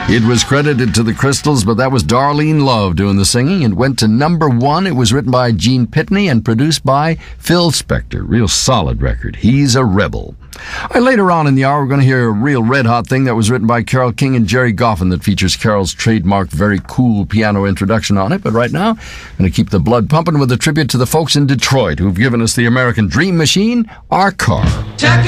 It was credited to the Crystals, but that was Darlene Love doing the singing, and went to number 1. It was written by Gene Pitney and produced by Phil Spector. Real solid record. He's a rebel. All right, later on in the hour, we're going to hear a real red-hot thing that was written by Carole King and Jerry Goffin that features Carol's trademarked, very cool piano introduction on it. But right now, I'm going to keep the blood pumping with a tribute to the folks in Detroit who've given us the American Dream Machine, Our Car.